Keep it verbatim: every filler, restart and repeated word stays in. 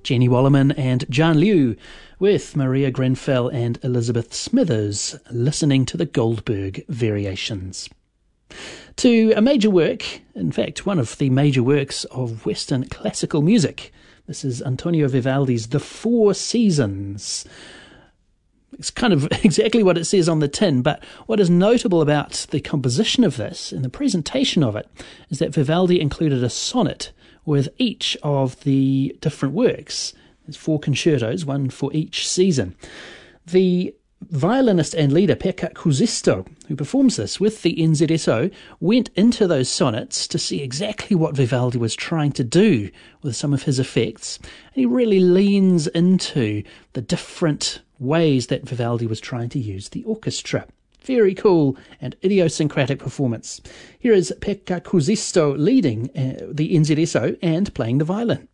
Jenny Wallerman and John Liu with Maria Grenfell and Elizabeth Smithers listening to the Goldberg Variations. To a major work, in fact one of the major works of Western classical music. This is Antonio Vivaldi's The Four Seasons. It's kind of exactly what it says on the tin, but what is notable about the composition of this and the presentation of it is that Vivaldi included a sonnet with each of the different works. There's four concertos, one for each season. The violinist and leader Pekka Kuusisto, who performs this with the N Z S O, went into those sonnets to see exactly what Vivaldi was trying to do with some of his effects. And he really leans into the different ways that Vivaldi was trying to use the orchestra. Very cool and idiosyncratic performance. Here is Pekka Kuusisto leading uh, the N Z S O and playing the violin.